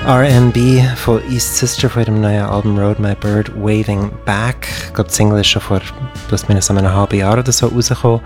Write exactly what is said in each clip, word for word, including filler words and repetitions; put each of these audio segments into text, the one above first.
R and B von East Sister von ihrem neuen Album Rode My Bird Waving Back. Ich glaube, die Single ist schon vor plus minus einem halben Jahr oder so rausgekommen.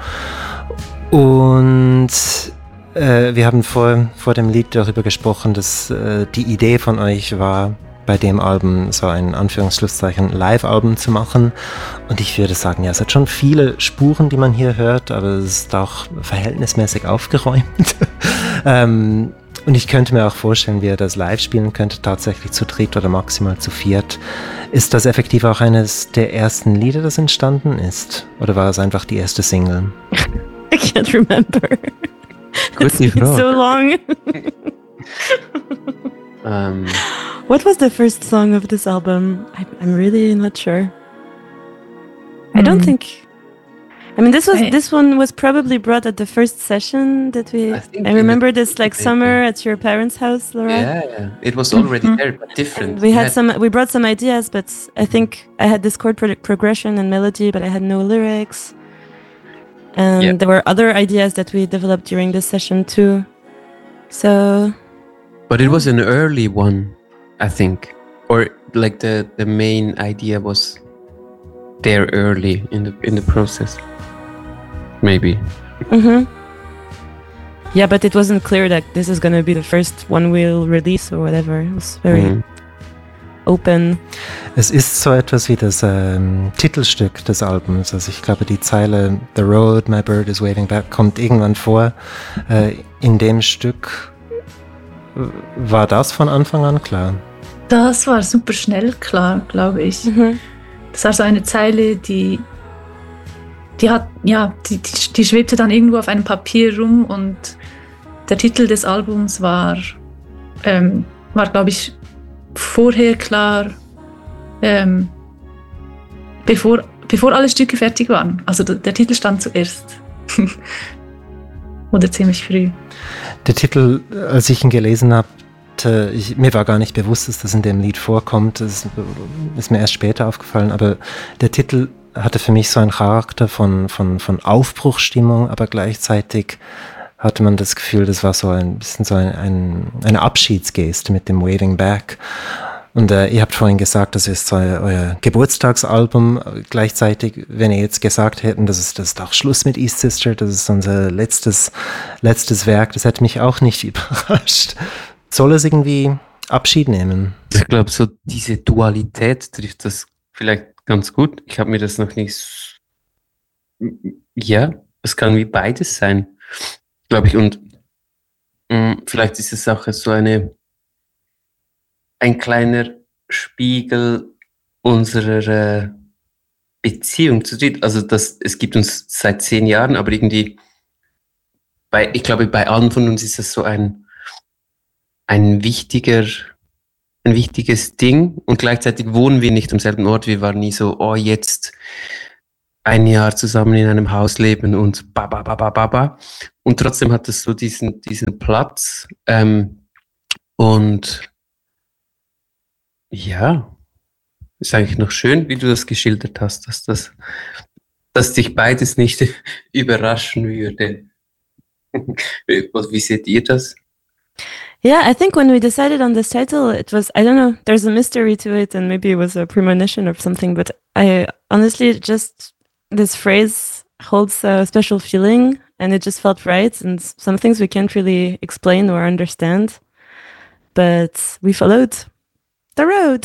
Und äh, wir haben vor, vor dem Lied darüber gesprochen, dass äh, die Idee von euch war, bei dem Album so ein Anführungsschlusszeichen Live-Album zu machen. Und ich würde sagen, ja, es hat schon viele Spuren, die man hier hört, aber es ist auch verhältnismäßig aufgeräumt. ähm, Und ich könnte mir auch vorstellen, wie ihr das live spielen könnte, tatsächlich zu dritt oder maximal zu viert. Ist das effektiv auch eines der ersten Lieder, das entstanden ist? Oder war es einfach die erste Single? I can't remember. It's been so long. um, What was the first song of this album? I, I'm really not sure. Mm. I don't think... I mean, this was I, this one was probably brought at the first session that we. I, I remember this like summer at your parents' house, Laura. Yeah, yeah. It was already mm-hmm. there, but different. And we had, had some. We brought some ideas, but I think I had this chord pro- progression and melody, but I had no lyrics. And yeah. there were other ideas that we developed during this session too. So. But it was an early one, I think, or like the the main idea was there early in the in the process. Maybe. Mm-hmm. Yeah, but it wasn't clear that this is going to be the first one we'll release or whatever. It was very mm. open. Es ist so etwas wie das ähm, Titelstück des Albums. Also ich glaube, die Zeile The Road, My Bird is Waving Back kommt irgendwann vor. Äh, in dem Stück war das von Anfang an klar? Das war super schnell klar, glaube ich. Mhm. Das war so eine Zeile, die Die hat, ja, die, die, die schwebte dann irgendwo auf einem Papier rum und der Titel des Albums war, ähm, war glaube ich, vorher klar, ähm, bevor, bevor alle Stücke fertig waren. Also der, der Titel stand zuerst. Oder ziemlich früh. Der Titel, als ich ihn gelesen habe, Ich, mir war gar nicht bewusst, dass das in dem Lied vorkommt. Das ist mir erst später aufgefallen. Aber der Titel hatte für mich so einen Charakter von, von, von Aufbruchsstimmung, aber gleichzeitig hatte man das Gefühl, das war so ein bisschen so ein, ein, eine Abschiedsgeste mit dem Waving Back. Und äh, ihr habt vorhin gesagt, das ist so euer, euer Geburtstagsalbum. Gleichzeitig, wenn ihr jetzt gesagt hätten, das ist, das ist auch Schluss mit East Sister, das ist unser letztes, letztes Werk, das hätte mich auch nicht überrascht. Soll es irgendwie Abschied nehmen? Ich glaube, so diese Dualität trifft das vielleicht ganz gut. Ich habe mir das noch nicht... So ja, es kann wie beides sein, glaube ich. Und mh, vielleicht ist es auch so eine ein kleiner Spiegel unserer äh, Beziehung zu dritt. Also das, es gibt uns seit zehn Jahren, aber irgendwie bei, ich glaube, bei allen von uns ist es so ein ein wichtiger, ein wichtiges Ding und gleichzeitig wohnen wir nicht am selben Ort. Wir waren nie so, oh, jetzt ein Jahr zusammen in einem Haus leben und ba, ba, ba, ba, ba, ba. Und trotzdem hat es so diesen, diesen Platz. Ähm, und ja, ist eigentlich noch schön, wie du das geschildert hast, dass das, dass dich beides nicht überraschen würde. Wie seht ihr das? Yeah, I think when we decided on this title, it was, I don't know, there's a mystery to it and maybe it was a premonition or something, but I honestly just, this phrase holds a special feeling and it just felt right, and some things we can't really explain or understand, but we followed the road.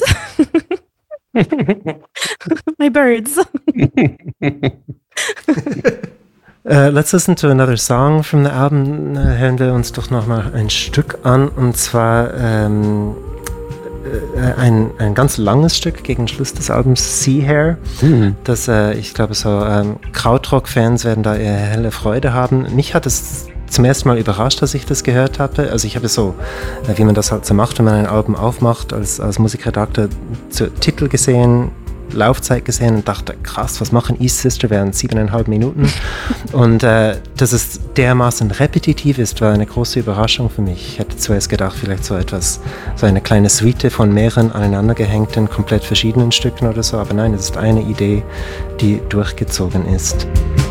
My birds. Uh, let's listen to another song from the album. Uh, hören wir uns doch noch mal ein Stück an, und zwar ähm, äh, ein, ein ganz langes Stück gegen Schluss des Albums, Sea Hair. Mhm. Das, äh, ich glaube, so ähm, Krautrock-Fans werden da eher helle Freude haben. Mich hat es zum ersten Mal überrascht, dass ich das gehört habe. Also ich habe so, äh, wie man das halt so macht, wenn man ein Album aufmacht, als, als Musikredakteur, zu Titel gesehen, Laufzeit gesehen und dachte, krass, was machen East Sister während siebeneinhalb Minuten? Und äh, dass es dermaßen repetitiv ist, war eine große Überraschung für mich. Ich hätte zuerst gedacht, vielleicht so etwas, so eine kleine Suite von mehreren aneinandergehängten, komplett verschiedenen Stücken oder so, aber nein, es ist eine Idee, die durchgezogen ist.